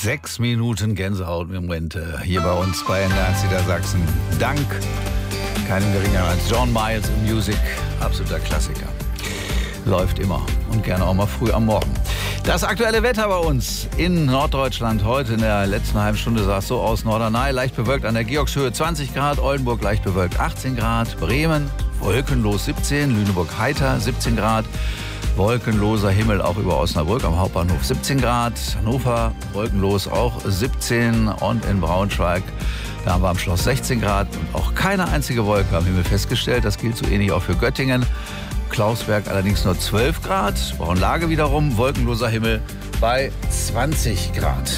6 Minuten Gänsehaut-Momente hier bei uns bei NDR Niedersachsen. Dank keinem geringer als John Miles in Music. Absoluter Klassiker. Läuft immer und gerne auch mal früh am Morgen. Das aktuelle Wetter bei uns in Norddeutschland heute in der letzten halben Stunde sah es so aus. Norderney leicht bewölkt an der Georgshöhe 20 Grad, Oldenburg leicht bewölkt 18 Grad, Bremen wolkenlos 17, Lüneburg heiter 17 Grad, wolkenloser Himmel auch über Osnabrück am Hauptbahnhof 17 Grad, Hannover wolkenlos auch 17 und in Braunschweig, da haben wir am Schloss 16 Grad und auch keine einzige Wolke am Himmel festgestellt. Das gilt so ähnlich auch für Göttingen. Klausberg allerdings nur 12 Grad, Braunlage wiederum wolkenloser Himmel bei 20 Grad.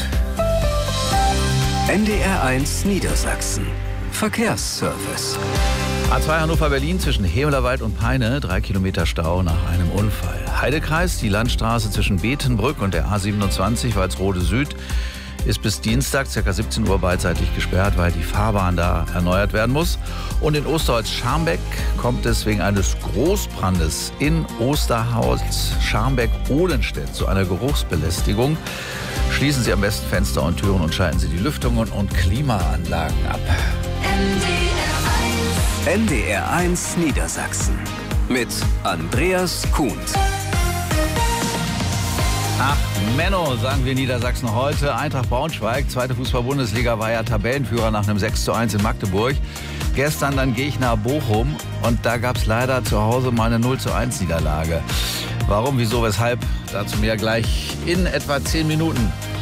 NDR1 Niedersachsen. Verkehrsservice. A2 Hannover-Berlin zwischen Hemlerwald und Peine, 3 Kilometer Stau nach einem Unfall. Heidekreis, die Landstraße zwischen Betenbrück und der A27 Walsrode Süd ist bis Dienstag ca. 17 Uhr beidseitig gesperrt, weil die Fahrbahn da erneuert werden muss. Und in Osterholz-Scharmbeck kommt es wegen eines Großbrandes in Osterholz-Scharmbeck-Ohlenstedt zu einer Geruchsbelästigung. Schließen Sie am besten Fenster und Türen und schalten Sie die Lüftungen und Klimaanlagen ab. NDR1 Niedersachsen mit Andreas Kuhnt. Ach, Menno, sagen wir in Niedersachsen heute. Eintracht Braunschweig, zweite Fußball-Bundesliga, war ja Tabellenführer nach einem 6:1 in Magdeburg. Gestern dann Gegner Bochum und da gab es leider zu Hause mal eine 0:1 Niederlage. Warum, wieso, weshalb? Dazu mehr gleich in etwa 10 Minuten.